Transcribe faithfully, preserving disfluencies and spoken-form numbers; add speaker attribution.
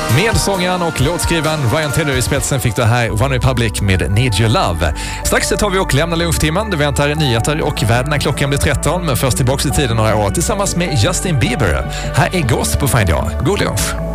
Speaker 1: Med sångaren och låtskrivaren Ryan Tedder i spetsen fick det här One Republic med Need Your Love. Strax tar vi och lämnar lunchtimmen. Det väntar nyheter och världen när klockan blir tretton. Men först tillbaka i tiden några år tillsammans med Justin Bieber. Här är Ghost på Find Jag. God lunch!